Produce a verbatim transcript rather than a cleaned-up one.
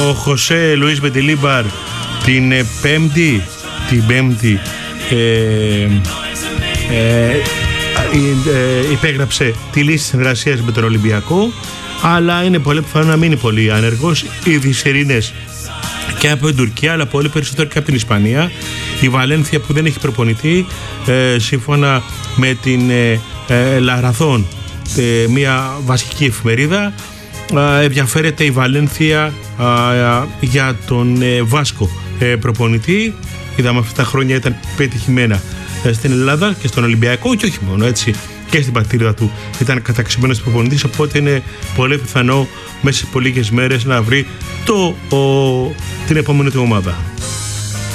ο Χωσέ Λουίς Μεντιλίμπαρ την ε, πέμπτη, την πέμπτη ε, ε, ε, υπέγραψε τη λύση συνεργασίας με τον Ολυμπιακό, αλλά είναι πολύ πιθανό να μείνει πολύ άνεργος. Οι Δυσσερίνες και από την Τουρκία, αλλά πολύ περισσότερο και από την Ισπανία. Η Βαλένθια που δεν έχει προπονητή, ε, σύμφωνα με την ε, ε, Λαραθόν, ε, μια βασική εφημερίδα, ε, ενδιαφέρεται η Βαλένθια ε, για τον ε, Βάσκο ε, προπονητή. Είδαμε αυτά τα χρόνια ήταν πετυχημένα ε, στην Ελλάδα και στον Ολυμπιακό, και όχι μόνο έτσι, και στην πατρίδα του ήταν καταξιμένος προπονητής, οπότε είναι πολύ πιθανό μέσα σε πολύ λίγες μέρες να βρει το, ο, την επόμενη του ομάδα.